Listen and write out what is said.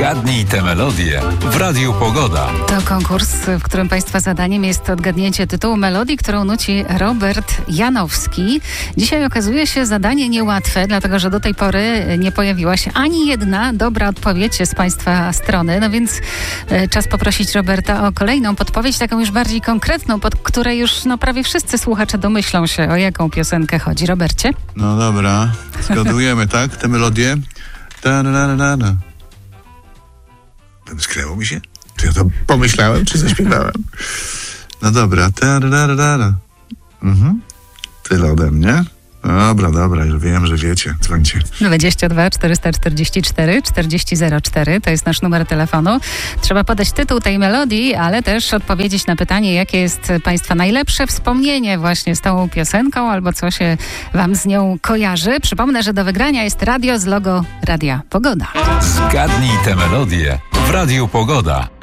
Zgadnij tę melodię w Radiu Pogoda. To konkurs, w którym Państwa zadaniem jest odgadnięcie tytułu melodii, którą nuci Robert Janowski. Dzisiaj okazuje się zadanie niełatwe, dlatego że do tej pory nie pojawiła się ani jedna dobra odpowiedź z Państwa strony. No więc czas poprosić Roberta o kolejną podpowiedź, taką już bardziej konkretną, pod której już prawie wszyscy słuchacze domyślą się, o jaką piosenkę chodzi. Robercie? No dobra, zgadujemy, tak? Tę melodię. Skryło mi się? Czy ja to pomyślałem, czy zaśpiewałem? No dobra. Tyle ode mnie. Dobra, już wiem, że wiecie. Dzwońcie. 22 444 4004 to jest nasz numer telefonu. Trzeba podać tytuł tej melodii, ale też odpowiedzieć na pytanie, jakie jest Państwa najlepsze wspomnienie właśnie z tą piosenką, albo co się Wam z nią kojarzy. Przypomnę, że do wygrania jest radio z logo Radia Pogoda. Zgadnij tę melodię w Radiu Pogoda.